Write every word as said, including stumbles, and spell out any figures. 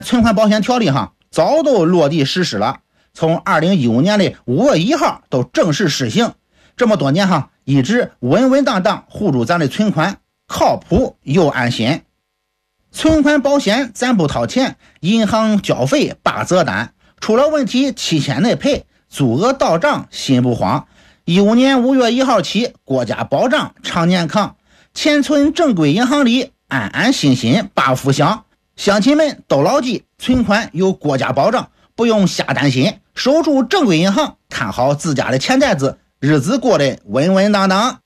存款保险条例哈早都落地实施了，从二零一五年的五月一号都正式施行。这么多年哈，一直稳稳当当护住咱的存款，靠谱又安心。存款保险咱不掏钱，银行交费八折单，出了问题七天内赔，足额到账心不慌。一五年五月一号起，国家保障常年扛，钱存正规银行里，安安心心把福享。乡亲们都牢记，存款有国家保障，不用瞎担心，守住正规银行，看好自家的钱袋子，日子过得稳稳当当。